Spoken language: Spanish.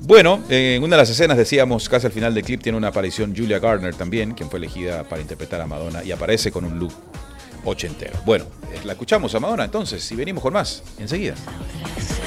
Bueno, en una de las escenas decíamos, casi al final del clip, tiene una aparición Julia Garner también, quien fue elegida para interpretar a Madonna y aparece con un look ochentero. Bueno, la escuchamos a Madonna entonces y venimos con más enseguida.